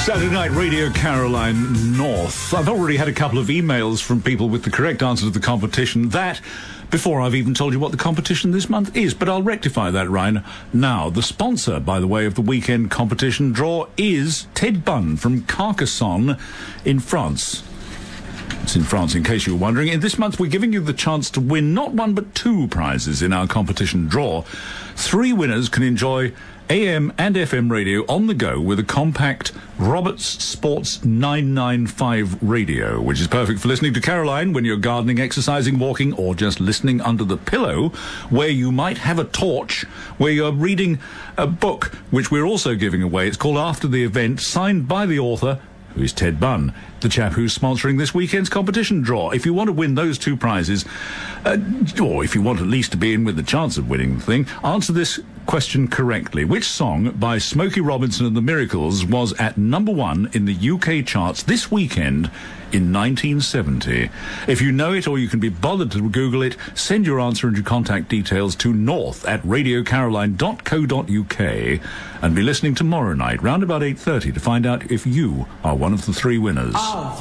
Saturday Night Radio Caroline North. I've already had a couple of emails from people with the correct answer to the competition. That, before I've even told you what the competition this month is. But I'll rectify that, Ryan. Now, the sponsor, by the way, of the weekend competition draw is Ted Bunn from Carcassonne in France. It's in France, in case you were wondering. And this month, we're giving you the chance to win not one but two prizes in our competition draw. 3 winners can enjoy AM and FM radio on the go with a compact Roberts Sports 995 radio, which is perfect for listening to Caroline when you're gardening, exercising, walking, or just listening under the pillow, where you might have a torch, where you're reading a book, which we're also giving away. It's called After the Event, signed by the author, who is Ted Bunn, the chap who's sponsoring this weekend's competition draw. If you want to win those two prizes, or if you want at least to be in with the chance of winning the thing, answer this question correctly. Which song by Smokey Robinson and the Miracles was at number 1 in the UK charts this weekend in 1970? If you know it or you can be bothered to Google it, send your answer and your contact details to north@radiocaroline.co.uk and be listening tomorrow night round about 8:30 to find out if you are one of the 3 winners.